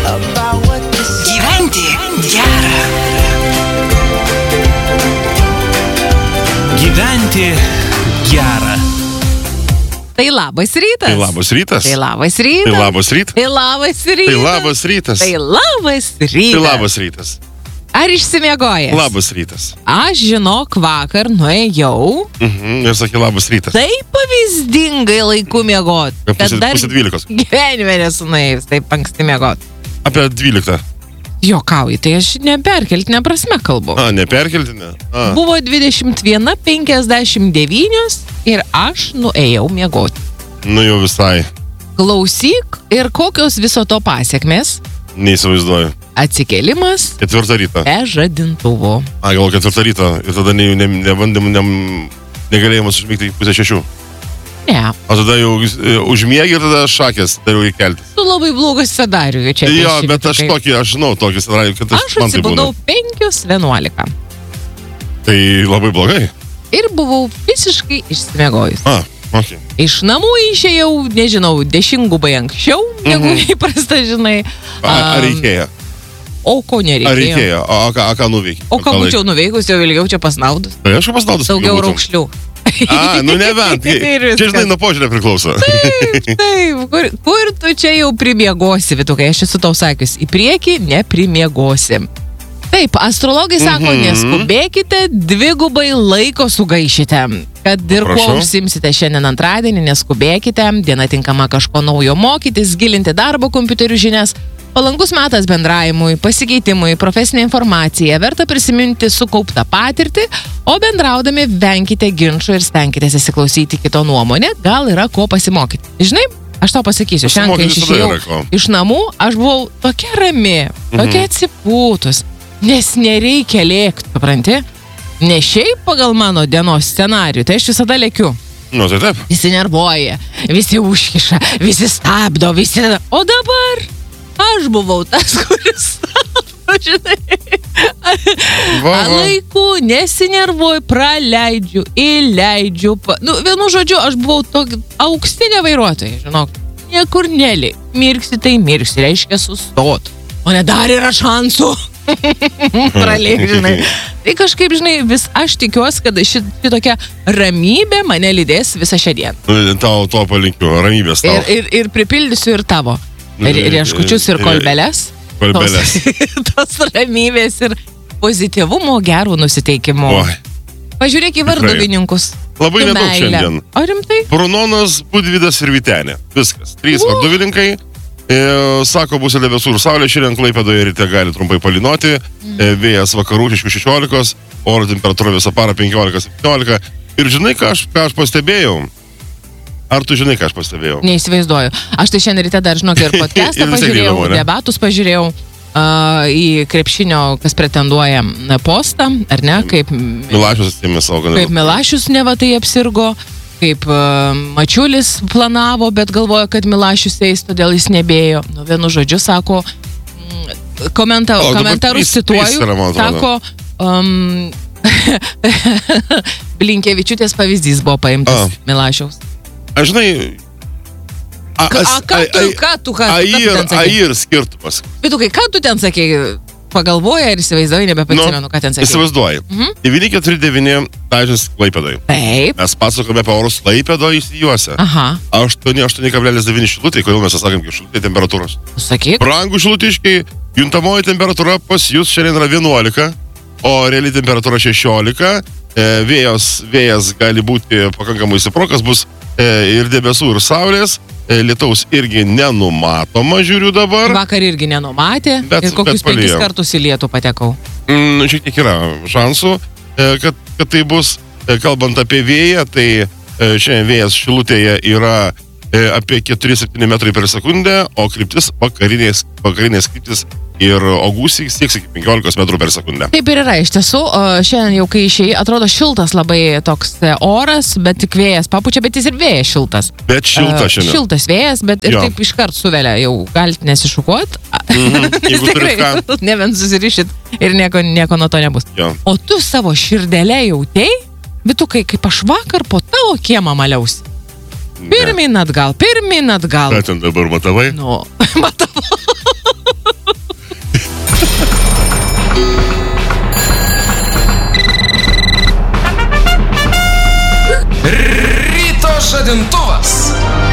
Gyventi gera. Gyventi gera. Tai labas rytas. Tai labas rytas. Tai labas rytas. Tai labas rytas. Tai labas rytas. Tai labas rytas. Tai labas rytas. Tai labas rytas. Ar išsimiegojęs? Labas rytas. Aš žinok, vakar nuėjau. Ir sakė labas rytas. Taip pavyzdingai laiku miegot. Pusė 12. Gyvenime nesu nuėjus, taip anksti miegot. Apie 12. Jokauji, tai aš neperkeltinę prasme kalbu. Neperkeltinę? Buvo 21:59 ir aš nuėjau miegoti. Nu jau visai. Klausyk, ir kokios viso to pasiekmės? Neįsivaizduoju. Atsikėlimas 4 ryto. be žadintuvo. Gal 4 ryto. Ir tada negalėjimas užmigti iki 5:30. Ne. O tada jau užmiegi ir tada šakės dariau įkelti. Tu labai blogas scenarijų čia. Jo, bet aš žinau tokį scenarijų, kad aš man tai būna. atsibudau 5:11. Tai labai blogai. Ir buvau visiškai išsimiegojus. Okay. Iš namų išėjau, nežinau, 10 gubai anksčiau, negu įprasta, žinai. Ar reikėjo? O ko nereikėjo? Ar reikėjo? O ką nuveikia? O ką būčiau nuveikus, jau ilgiau čia pasnaudus. Tai aš pasnaudus. Daugiau raukšlių. Nu nebent. Čia žinai nuo požiūrio priklauso. Taip. Kur tu čia jau primiegosi, Vitukai? Aš esu tau sakius, į priekį neprimiegosi. Taip, astrologai sako, neskubėkite, 2 gubai laiko sugaišite. Kad ir kuo užsimsite šiandien antradienį, neskubėkite, diena tinkama kažko naujo mokytis, gilinti darbo kompiuterių žinias, palankus metas bendravimui, pasikeitimui, profesinė informacija, verta prisiminti sukauptą patirtį, o bendraudami venkite ginčų ir stenkitės įsiklausyti kito nuomonę, gal yra ko pasimokyti. Žinai, aš tau pasakysiu, šiandien, kai aš išėjau iš namų, aš buvau tokia rami, tokia atsipūtus. Nes nereikia lėkti, supranti? Ne šiaip pagal mano dienos scenarijų, tai aš visada lėkiu. Nu, tai taip. Visi nervuoja, visi užkiša, visi stabdo, visi... O dabar aš buvau tas, kuris stabdo, žinai. Laiku, nesinervuoju, praleidžiu, įleidžiu. Vienu žodžiu, aš buvau auksinė vairuotoja, žinok. Niekur nelėk. Mirksi, tai mirksi, reiškia sustot. O ne dar yra šansų. Pralėk, žinai. Tai kažkaip, žinai, aš tikiuosi, kad šitokia ramybė mane lydės visą šią dieną. Tau to palinkiu, ramybės tau. Ir pripildysiu ir tavo. Rieškučius ir kolbeles. Kolbeles. Tos ramybės ir pozityvumo, gerų nusiteikimų. Pažiūrėk į varduvininkus. Labai nedaug šiandien. O rimtai? Brunonas, Budvydas ir Vytenė. Viskas. 3 varduvininkai. Sako, bus ir debesų ir saulė, šiandien Klaipėdoje ryte gali trumpai palynoti, vėjas vakarų 6-16, oro temperatūra visą parą 15-17. Ir žinai, ką aš pastebėjau? Ar tu žinai, ką aš pastebėjau? Neįsivaizduoju. Aš tai šiandien ryte dar, žinok, ir podcastą pažiūrėjau, debatus pažiūrėjau, į krepšinio, kas pretenduoja postą, ar ne? Kaip Milašius atsėmė savo kandidatą. Kaip Milašius neva tai apsirgo. Kaip Mačiulis planavo, bet galvoja, kad Milašius eis, todėl jis nebėjo. Vienu žodžiu, sako, komentarus cituoju, sako, Blinkevičiūtės pavyzdys buvo paimtas Milašiaus. Aš žinai, ką tu ten sakei? Ir skirtumas. Vitukai, ką tu ten sakei? Pagalvoja ir įsivaizduoju, nebeprisimenu, ką ten sakė. Įsivaizduoju. 949 dažnis Klaipėdoj. Taip. Mes pasakome apie orus Klaipėdoj įsijuose. 8,9 šilutė, kodėl mes sakėm, kaip šilutė temperatūros. Sakyk. Brangų šilutiškai, juntamoji temperatūra pas jūs šiandien yra 11, o reali temperatūra 16. Vėjas gali būti pakankamai stiprokas, bus ir debesų, ir saulės. Lietaus irgi nenumatoma, žiūriu dabar. Vakar irgi nenumatė. Ir kokius 5 kartus į lietų patekau. Šiek tiek yra šansų, kad tai bus. Kalbant apie vėją, tai šiandien vėjas Šilutėje yra apie 4-7 metrai per sekundę, o kryptis vakarinės kryptis ir gūsiai sieks iki 15 metrų per sekundę. Taip ir yra, iš tiesų, šiandien jau kai išėjai, atrodo šiltas labai toks oras, bet tik vėjas papučia, bet jis ir vėjas šiltas. Bet šiltas šiandien. Šiltas vėjas, bet ir taip iškart suvelia, jau galite nesišukuot. Jeigu turit ką. Nebent susirišit ir nieko nuo to nebus. O tu savo širdelę jautei? Vitukai, kaip aš vakar po tavo kiemą maliausi. Pirmin atgal. Ką ten dabar matavai? Nu, matavau. žadintuvas.